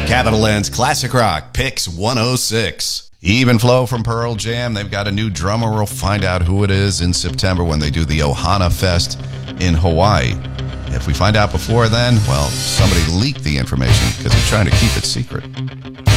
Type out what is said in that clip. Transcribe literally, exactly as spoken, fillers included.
Capital Land's Classic Rock Picks one oh six. Even Flow from Pearl Jam. They've got a new drummer. We'll find out who it is in September when they do the Ohana Fest in Hawaii. If we find out before then, well, somebody leaked the information because they're trying to keep it secret.